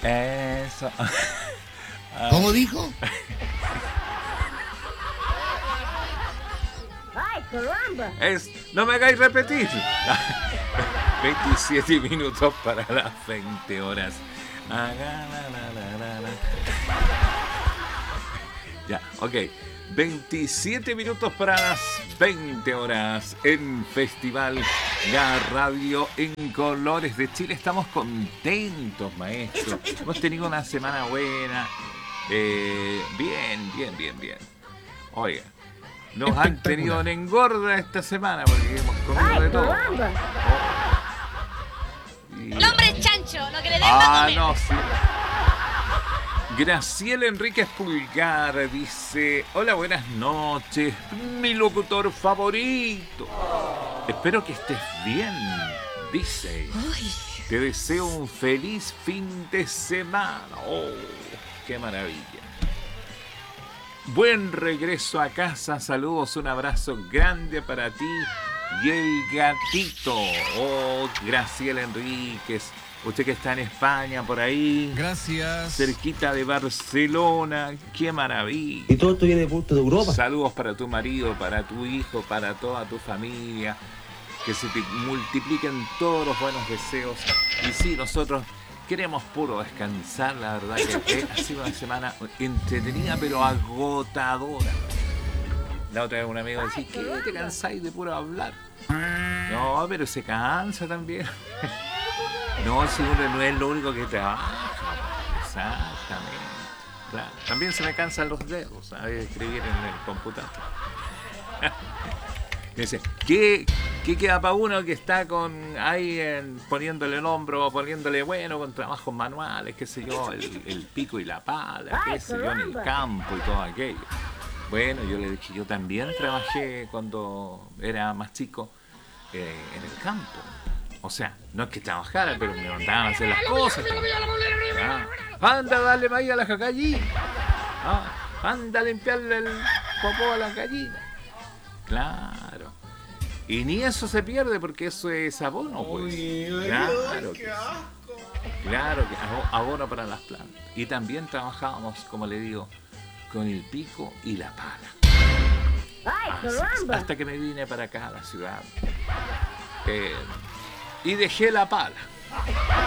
Eso. ¿Cómo dijo? ¡Ay, caramba! No me hagáis repetir. 27 minutos para las 20 horas. Ya, ok. 27 minutos para las 20 horas en Festival La Radio en Colores de Chile. Estamos contentos, maestro. Hemos tenido una semana buena. Bien. Oiga, nos han tenido en engorda esta semana porque hemos comido de todo. El hombre es chancho, lo que le den va a comer. No, sí. Graciela Enríquez Pulgar dice: hola, buenas noches, mi locutor favorito. Espero que estés bien, dice. Uy. Te deseo un feliz fin de semana. Oh, qué maravilla. Buen regreso a casa, saludos, un abrazo grande para ti y el gatito. Oh, Graciela Enríquez. Usted que está en España, por ahí. Gracias. Cerquita de Barcelona. ¡Qué maravilla! Y todo esto viene de punto de Europa. Saludos para tu marido, para tu hijo, para toda tu familia. Que se te multipliquen todos los buenos deseos. Y sí, nosotros queremos puro descansar. La verdad que ha sido una semana entretenida, pero agotadora. La otra vez un amigo decía: ¿qué te cansáis de puro hablar? No, pero se cansa también. No, si uno no es lo único que trabaja. Exactamente. Claro. También se me cansan los dedos, ¿sabes? Escribir en el computador. Dice, ¿qué queda para uno que está con ahí poniéndole el hombro, poniéndole con trabajos manuales, qué sé yo, el pico y la pala, qué sé yo, en el campo y todo aquello? Bueno, yo le dije, yo también trabajé cuando era más chico en el campo. O sea, no es que trabajara, pero me mandaban a hacer las cosas. Anda a darle maíz a la gallina. Anda a limpiarle el popó a la gallina. Claro. Y ni eso se pierde porque eso es abono, pues. Claro que sí. Claro que abono para las plantas. Y también trabajábamos, como le digo, con el pico y la pala. Hasta que me vine para acá a la ciudad. Y dejé la pala.